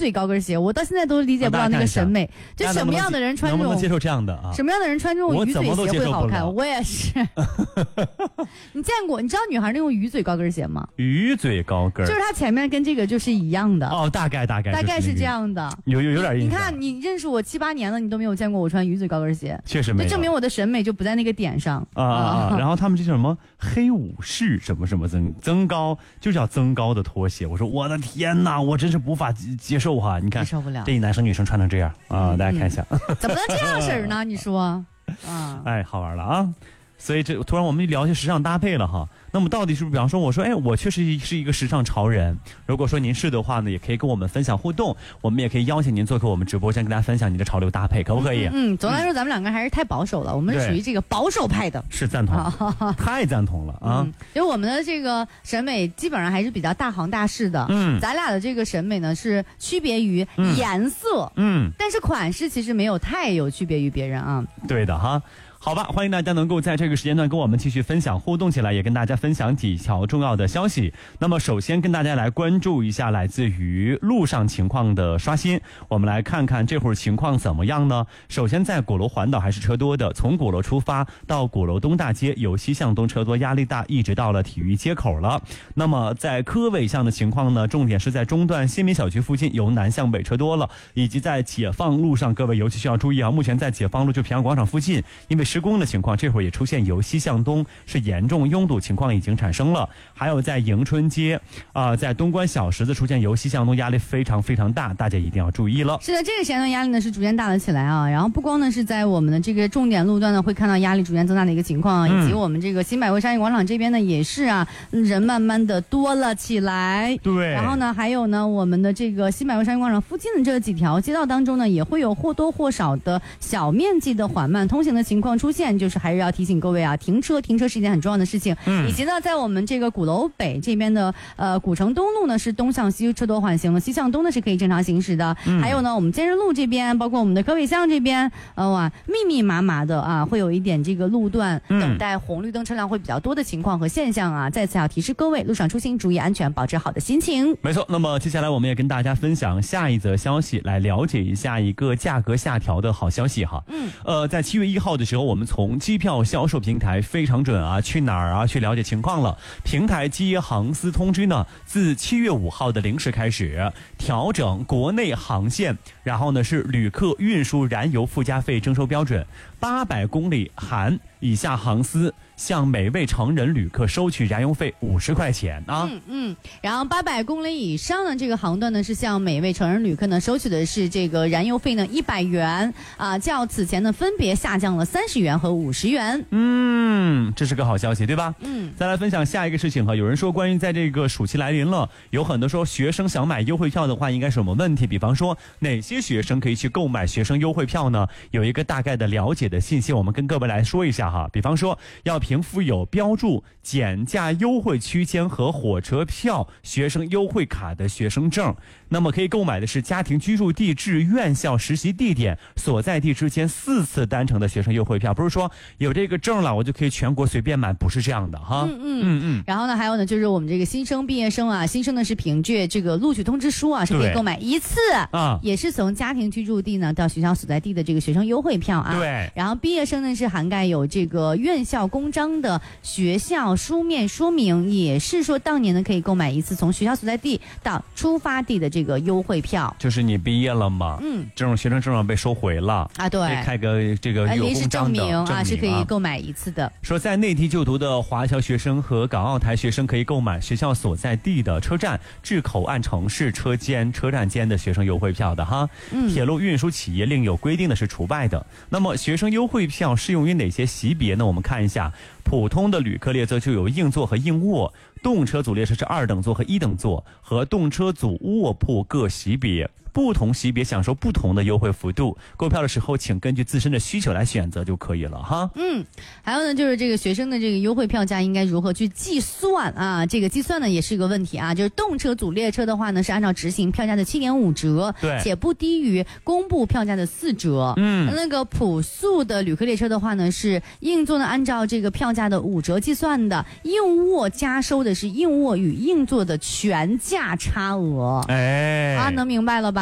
嘴高跟鞋，我到现在都理解不到那个审美，就什么样的人穿这种， 能不能接受这样的啊？ 什么样的人穿这种鱼嘴鞋会好看？我也是。你见过？你知道女孩那种鱼嘴高跟鞋吗？ 鱼嘴高跟就是它前面跟这个就是一样的。 哦，大概是这样的。 有点印象。 你看，你认识我7、8年了，你都没有见过我穿鱼嘴高跟鞋， 确实没有， 就证明我的审美就不在那个点上啊。然后他们这叫什么黑武士什么增高，就叫增高的拖鞋。我说我的天哪，我真是无法接受哈！你看， 受不了， 这男生女生穿成这样啊，大家看一下， 怎么能这样式儿呢？你说啊？ 哎，好玩了啊！所以这突然我们聊些时尚搭配了哈。那么到底是不是，比方说我说，哎，我确实是一个时尚潮人。如果说您是的话呢，也可以跟我们分享互动，我们也可以邀请您做客我们直播间，跟大家分享你的潮流搭配，可不可以？ 总的来说咱们两个还是太保守了，我们是属于这个保守派的。 是赞同，太赞同了啊！ 就我们的这个审美基本上还是比较大行大市的。咱俩的这个审美呢是区别于颜色，但是款式其实没有太有区别于别人啊。 对的哈。好吧，欢迎大家能够在这个时间段跟我们继续分享互动起来，也跟大家分享几条重要的消息。那么首先跟大家来关注一下来自于路上情况的刷新，我们来看看这会儿情况怎么样呢？首先在鼓楼环岛还是车多的，从鼓楼出发到鼓楼东大街由西向东车多，压力大，一直到了体育街口了。那么在科尾巷的情况呢，重点是在中段新民小区附近由南向北车多了，以及在解放路上，各位尤其需要注意啊，目前在解放路就平安广场附近，因为施工的情况，这会儿也出现由西向东是严重拥堵情况已经产生了。还有在迎春街在东关小十字出现由西向东压力非常非常大，大家一定要注意了。 是的，这个时间段压力呢是逐渐大了起来啊。然后不光呢是在我们的这个重点路段呢会看到压力逐渐增大的一个情况，以及我们这个新百汇商业广场这边呢也是人慢慢的多了起来。 对。 然后呢还有呢我们的这个新百汇商业广场附近的这几条街道当中呢也会有或多或少的小面积的缓慢通行的情况出现。就是还是要提醒各位啊，停车是一件很重要的事情。以及呢，在我们这个鼓楼北这边的古城东路呢是东向西车多缓行了，西向东呢是可以正常行驶的。还有呢，我们坚日路这边，包括我们的科尾巷这边，密密麻麻的啊，会有一点这个路段等待红绿灯车辆会比较多的情况和现象啊。再次要提示各位，路上出行注意安全，保持好的心情。 没错，那么接下来我们也跟大家分享下一则消息，来了解一下一个价格下调的好消息哈。在7月1号的时候，我们从机票销售平台非常准啊，去哪儿去了解情况了。平台接航司通知呢，自7月5号的0时开始调整国内航线，然后呢是旅客运输燃油附加费征收标准，800公里含以下航司向每位成人旅客收取燃油费50块钱啊。 然后800公里以上的这个航段呢，是向每位成人旅客呢收取的是这个燃油费呢100元啊，较此前呢分别下降了30元和50元。 这是个好消息，对吧？再来分享下一个事情哈，有人说关于在这个暑期来临了，有很多说学生想买优惠票的话，应该是什么问题？比方说哪些学生可以去购买学生优惠票呢？有一个大概的了解的信息，我们跟各位来说一下哈。比方说要凭附有标注减价优惠区间和火车票、学生优惠卡的学生证，那么可以购买的是家庭居住地至院校实习地点所在地之间4次单程的学生优惠票，不是说有这个证了我就可以全国随便买，不是这样的哈。 然后呢还有呢就是我们这个新生毕业生啊，新生呢是凭借这个录取通知书啊是可以购买一次也是从家庭居住地呢到学校所在地的这个学生优惠票啊。 对。 然后毕业生呢是涵盖有这个院校公章的学校书面说明，也是说当年呢可以购买一次从学校所在地到出发地的这个优惠票。 就是你毕业了嘛，这种学生证被收回了啊，对，可以开个这个有公章的证明啊， 是可以购买一次的。 说在内地就读的华侨学生和港澳台学生可以购买学校所在地的车站至口岸城市车站间的学生优惠票的哈。铁路运输企业另有规定的是除外的。那么学生优惠票适用于哪些级别呢？我们看一下，普通的旅客列车就有硬座和硬卧，动车组列车是2等座和1等座，和动车组卧铺各级别。不同级别享受不同的优惠幅度，购票的时候请根据自身的需求来选择就可以了哈。 还有呢就是这个学生的这个优惠票价应该如何去计算啊？这个计算呢也是一个问题啊。就是动车组列车的话呢是按照执行票价的7.5折， 对， 且不低于公布票价的4折。那个普速的旅客列车的话呢是硬座呢按照这个票价的5折计算的，硬卧加收的是硬卧与硬座的全价差额。能明白了吧？